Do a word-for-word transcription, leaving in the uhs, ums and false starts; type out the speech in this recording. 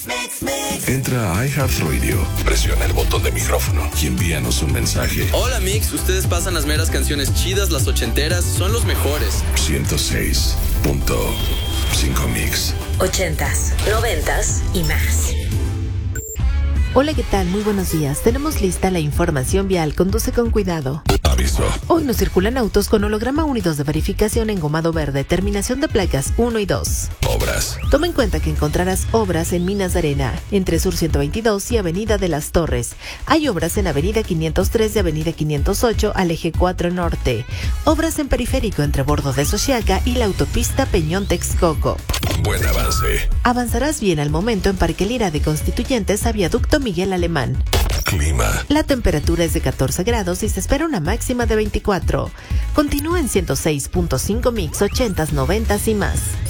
Entra a iHeartRadio, presiona el botón de micrófono y envíanos un mensaje. Hola Mix, ustedes pasan las meras canciones chidas, las ochenteras, son los mejores. ciento seis punto cinco Mix. Ochentas, noventas y más. Hola, ¿qué tal? Muy buenos días. Tenemos lista la información vial. Conduce con cuidado. Aviso. Hoy no circulan autos con holograma uno y dos de verificación engomado verde, terminación de placas uno y dos. Obras. Toma en cuenta que encontrarás obras en Minas de Arena, entre Sur ciento veintidós y Avenida de las Torres. Hay obras en Avenida quinientos tres y Avenida quinientos ocho al eje cuatro Norte. Obras en Periférico entre Bordo de Xochiaca y la autopista Peñón-Texcoco. Buen avance. Avanzarás bien al momento en Parque Lira de Constituyentes a Viaducto Miguel Alemán. Clima. La temperatura es de catorce grados y se espera una máxima de veinticuatro. Continúa en ciento seis punto cinco Mix, ochentas, noventas y más.